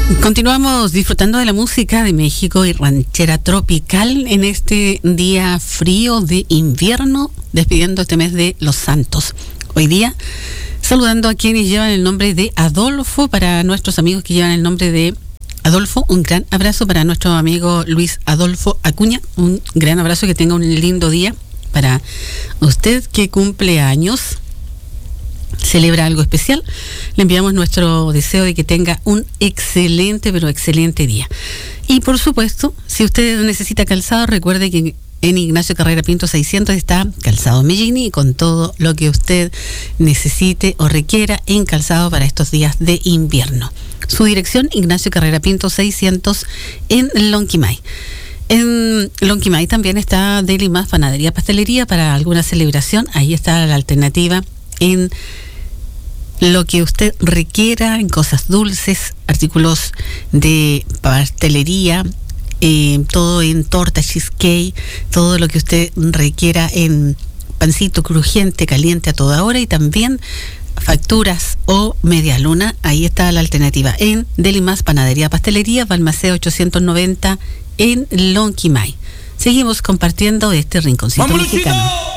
Continuamos disfrutando de la música de México y ranchera tropical en este día frío de invierno, despidiendo este mes de Los Santos. Hoy día, saludando a quienes llevan el nombre de Adolfo, para nuestros amigos que llevan el nombre de Adolfo, un gran abrazo para nuestro amigo Luis Adolfo Acuña, un gran abrazo, que tenga un lindo día. Para usted que cumple años, celebra algo especial, le enviamos nuestro deseo de que tenga un excelente, pero excelente día. Y por supuesto, si usted necesita calzado, recuerde que en Ignacio Carrera Pinto 600 está Calzado Mellini, con todo lo que usted necesite o requiera en calzado para estos días de invierno. Su dirección, Ignacio Carrera Pinto 600 en Lonquimay. En Lonquimay también está Deli Más Panadería Pastelería para alguna celebración. Ahí está la alternativa en lo que usted requiera, en cosas dulces, artículos de pastelería, todo en torta, cheesecake, todo lo que usted requiera en pancito crujiente, caliente a toda hora, y también facturas o media luna. Ahí está la alternativa en Deli Más Panadería Pastelería, Balmaceda 890 en Lonquimay. Seguimos compartiendo este rinconcito mexicano.